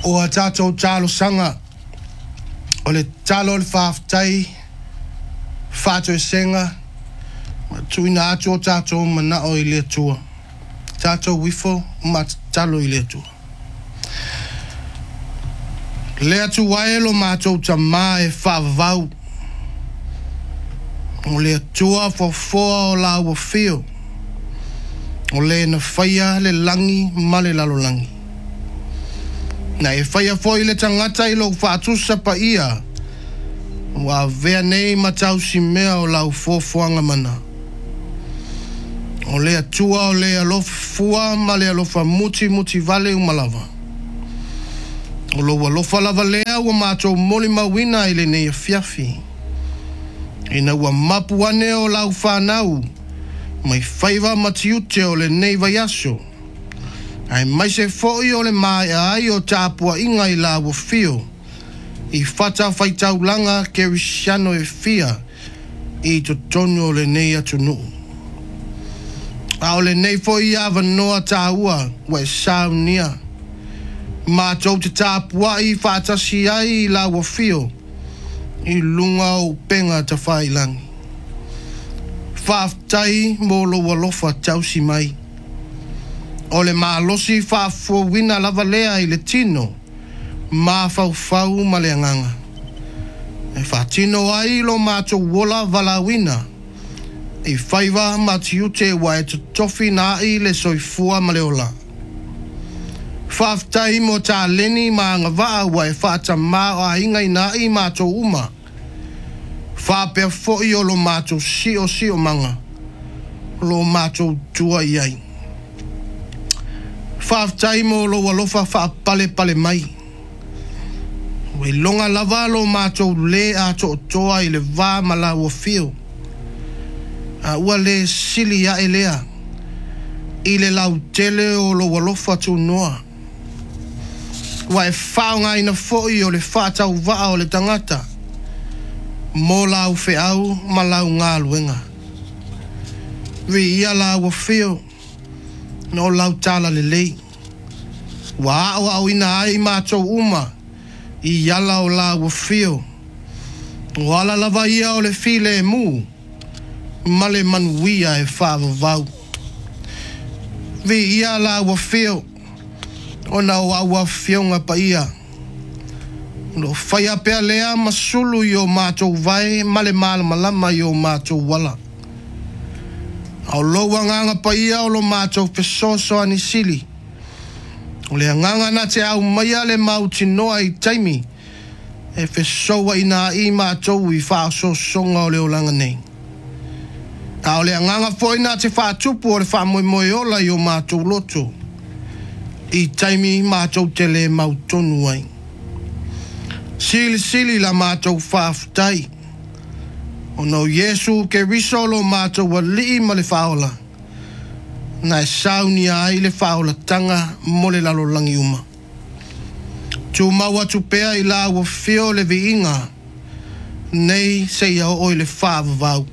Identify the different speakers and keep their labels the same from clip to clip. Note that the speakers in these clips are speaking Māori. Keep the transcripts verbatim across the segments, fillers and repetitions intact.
Speaker 1: o a tātou tālo sanga o le tālo le whaafitai whātou senga ma tuina atu o tātou mana o i le tua tātou wifo ma talo i le tua le atu waelo mātou ta mā e whaavau o le atua fofoa o la ua fio o le na whaia le langi ma le lalo langi na e whaia foi le tangata i lo whaatusa pa ia wa vea nei matau si mea o lau fofoanga mana o le atua o le alofa fua ma le alofa muti muti vale umalawa o lo alofa lava lea ua mātou moli mawina i le nei fiafi ina ua mapu ane o lau whanau mai whaiva matiute o le nei vaiaso ai mai se foi o le mai ai o tāpua inga i la ua fio i whata whaitaulanga Kerisiano e fia i to tono o le nei atunu a o le nei foi awa noa tāua wa e saunia mātou te tāpua i whatasi ai i la ua fio i lunga o penga ta whailangi whaaftai mo lo walofa tausi mai o le maalosi whaafuawina lava lea i le tino ma whauwhau ma le anganga e whaatino ai lo mātou wola valawina i whaiva matiute wa e tofi na i le soifua ma le ola whaaftai mo tā leni ma ngawaa wa e whaata mā o a ingai na i mātou uma whaapea foi o lo mātou si o si o manga lo mātou tua iai whaaftai mo lo walofa whaapale pale mai wei longa lava lo mātou le a to toa i le vā mala ua fio a ua le sili a elea i le lau tele o lo walofa tu noa wa e whaonga ina foi o le whaatau vaa o le tangata mo lau feau ma lau ngā luenga vi ia lau fio no lau tala le lei wa au au ina ai mātou uma i ala o lau fio wala lava ia o le file e mu ma le manuia e whaavavau vi ia lau fio o na o aua fionga pa ia no whaia pea lea masulu i o mātou vai male male malama i o mātou wala au loa nganga pa ia o lo mātou pesoso anisili o le nganga na te au maia le mauti noa i taimi e fesoa ina i mātou i whaaso songa o le olanga nei au le nganga foi na te whaatupu o le whaamoe moe ola i o mātou loto i taimi mātou tele mautonu ai sili sili la mātou whaafutai o no Yesu ke risolo mātou wa lii ma le whaola na e sauni ai le whaola tanga mo le lalo langi uma tu maua tu pea i la ua fio le vi inga nei se ia o i le whaavavau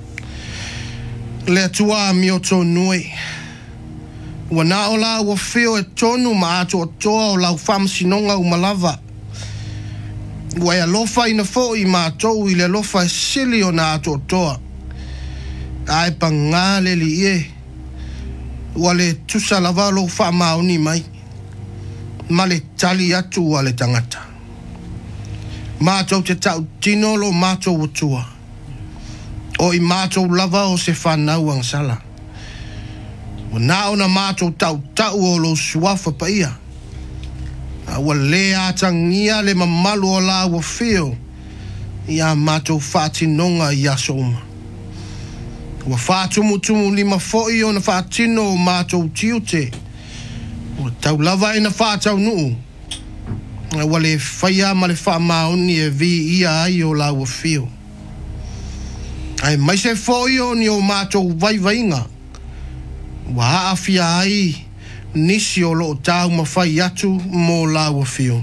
Speaker 1: le atua mi o tō nui ua na o la ua fio e tonu ma atu o toa o lau whamsinonga umalava ua e alofa ina fo i mātou i le alofa e sili o na atu o toa ai pa ngā le li e ua le tusa lava lo wha maoni mai ma le tali atu ua le tangata mātou te tau tino lo mātou o tua o i mātou lava o se whanau ang sala ua na o na mātou tau tau o lo suafa pa ia ua le atangia le mamalu o la ua fio ia mātou whaatinonga i aso uma ua whaatumutumu lima foi o na whaatino o mātou tiute ua tau lava ina whaatau nuu ua le whaia ma le whaamaoni e vi ia ai o la ua fio ai mai se foi o ni o mātou vaivainga ua haafia ai nisi o lo tau mawhai atu mo la ua fio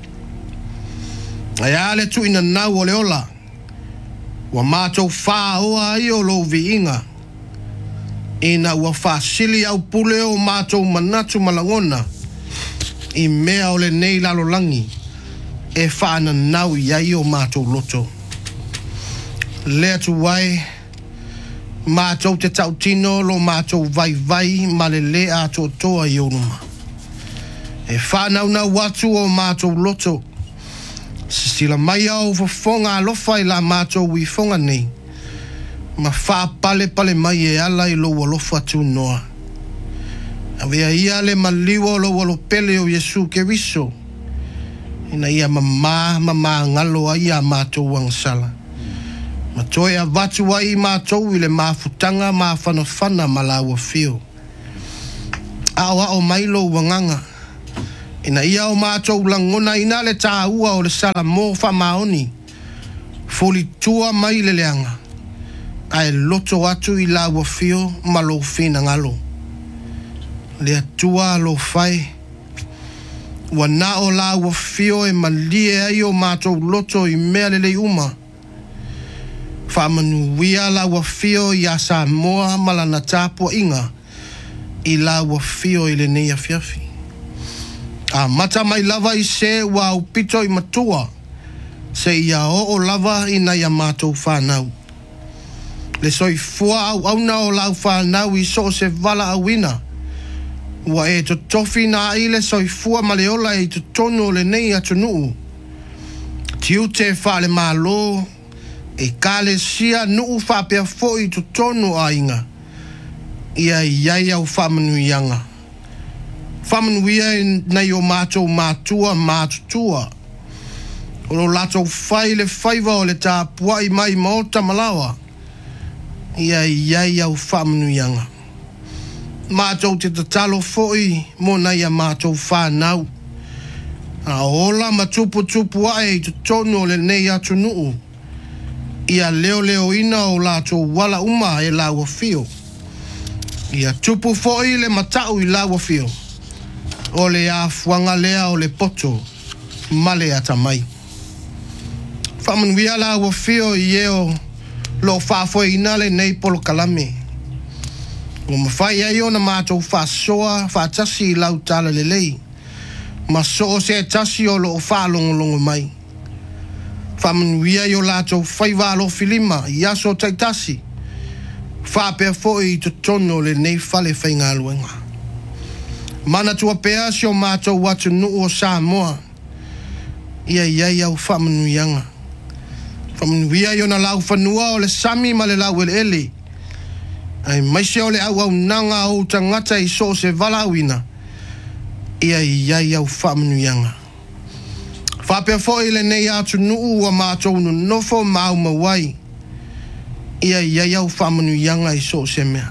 Speaker 1: ai ale tu ina nau o le ola ua mātou wha oa ai o lo vi inga ina ua wha sili au pule o mātou manatu malangona I mea o le nei lalo langi e whaana nau i ai o mātou loto. Lea tu wai, mātou te tautino lo mātou vai vai ma le lea to toa i onuma. E whanau na watu o mātou loto. Sila mai au fafonga alofa i la mātou i fonga nei. Ma wha pale pale mai e ala i lo walofa tu noa. Avea ia le maliwa lo walo pele o Yesu ke viso. Ina ia mama mama ngalo a ia mātou wangsala. Ma toe a watu ai mātou i le mafutanga ma whanawhana ma la wafio. Awa o mailo wanganga. Ina ia o mātou langona ina le tā ua o le sala mō whamaoni. Foli tua mai le leanga. Ai loto atu i la wafio ma lo whina ngalo. Le atua lo whai. Wana o la wafio e malie ai o mātou loto i mea lele uma. Whamanu wia la wafio i asa moa malana tāpua inga. I la wafio i le neia fiafi. A mata mai lava i se wa upito i matua. Se ia o o lava i na ia mātou whanau. Le soi fua au au na o lau whanau i so se vala awina. Wa e to tofi na i le soi fua maleola i to tono le nei atu nuu. Tiu te whale malo e kale sia nuu whapea fo i to tono a inga. Ia iai au whamanu ianga. Whamanu ia nei o mātou mātua mātutua. O lo lato whai le whaiva o le tā puai mai maota malawa. Ia iai au whamanu ianga. Mātou te tatalo foi mo nei a mātou whanau. A ola ma tupu tupu ae i te tono le nei atu nuu. Ia leo leo ina o lato wala uma e la wafio. Ia tupu foi le matau i la wafio. O le a fuanga lea o le poto. Male ata mai. Whamanuia la wafio i eo lo whafoi ina le nei polo kalame. O mawhai ai o na mātou whasoa whatasi i lau tala le lei. Ma so se tasi o lo whalongolongo mai. Whamanuia i o lātou whaiva lo filima i aso taitasi. Whapea foi i to tono le nei whale whainga aluenga. Mana tua pea si o mātou watu nuu o Samoa. Ia iai au whamanuianga. Whamanuia i o na lau whanua o le sami ma le lau ele ele. Ai maise o le au au nanga o tangata i so se valawina. Ia iai au whamanuianga. Whapea foi le nei atu nuu o mātou no nofo mau mawai. Ia iai au whamanuianga i so se mea.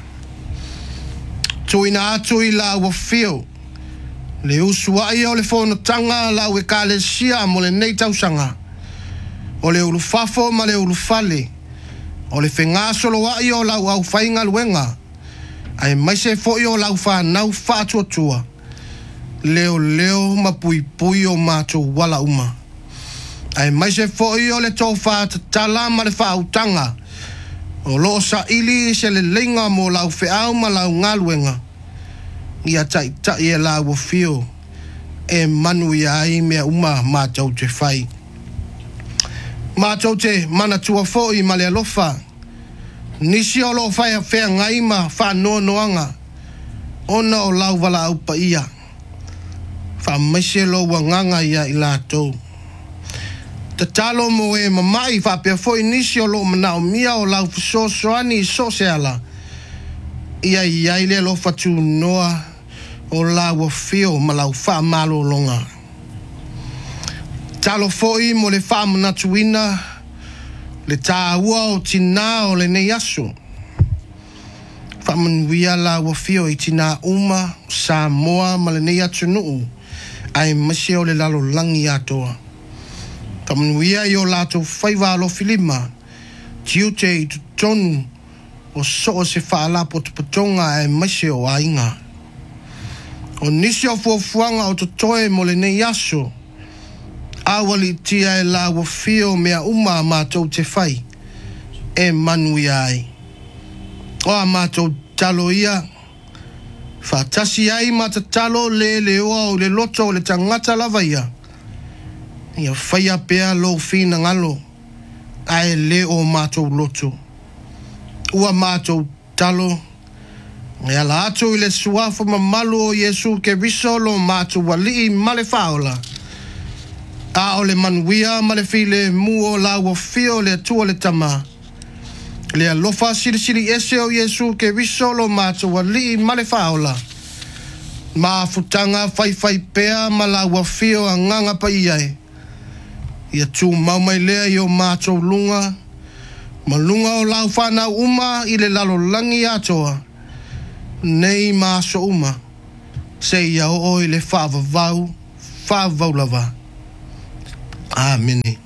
Speaker 1: Tuina atu i la wafio. Le usua ia o le whono tanga la ue ka le sia mo le nei tausanga. O le ulufafo ma le ulufale. O le whenga solo wa i o lau au whainga luenga. Ai maise fo i o lau whanau whatua tua. Leo leo ma pui pui o mātou wala uma. Ai maise fo i o le tō whatatala ma le whautanga. O loo sa ili se le lenga mo lau whiau ma lau ngaluenga. Ia tai tai e lau wafio. E manu ia ai mea uma mātou te whai. Mātou te mana tua foi ma le alofa. Nisi o lo whai a whea ngai ma whanoa noanga. Ona o lau wala au pa ia. Wha maise lo wanganga ia i lātou. Te talo mo e mamai whapea foi nisi o lo manao mia o lau fiso soani i so se ala. Ia iai le lo fatu noa o lau wafio ma lau wha malo longa. Talo foi mo le wha manatuina le tā ua o tina o le nei aso. Wha manuia lau wafio i tina uma Samoa ma le nei atu nuu. Ai masi o le lalo langi atoa. Tamanuia i o lātou whaiva alo filima. Tiu te i tonu o so se whaalapo te patonga e maise o ainga. O nisi o fuafuanga o totoe mo le nei aso. Awali tia e la wafio mea uma mātou te whai. E manuia ai. O a mātou talo ia. Whatasi ai matatalo le le oa o le loto o le tangata lava ia. Ia whaia pea lo fina ngalo. Ai le o mātou loto. Ua mātou talo. Ia la ato i le suafa mamalu o Yesu ke riso lo mātou wali i male whaola. A o le manuia male file mu o la wa fio le tua le tama. Le alofa siri siri ese o Yesu ke riso lo mātou wali i male whaola. Ma futanga fai fai pea ma la wa fio a nganga pa iai. Ia tu maumai lea i o mātou lunga. Ma lunga o lau whana uma i le lalo langi atoa. Nei maso uma. Se ia o i le whaava vau, whaava vau lava. Amini.